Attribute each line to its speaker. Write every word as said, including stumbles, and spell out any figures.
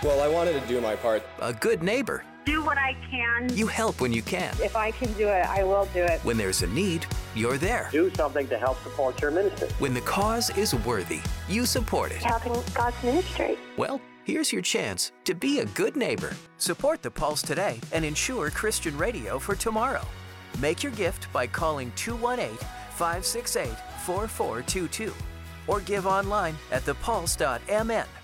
Speaker 1: Well, I wanted to do my part.
Speaker 2: A good neighbor.
Speaker 3: Do what I can.
Speaker 2: You help when you can.
Speaker 3: If I can do it, I will do it.
Speaker 2: When there's a need, you're there.
Speaker 4: Do something to help support your ministry.
Speaker 2: When the cause is worthy, you support it.
Speaker 5: Helping God's ministry.
Speaker 2: Well, here's your chance to be a good neighbor. Support the Pulse today and ensure Christian radio for tomorrow. Make your gift by calling two one eight, five six eight, four four two two or give online at the pulse dot m n.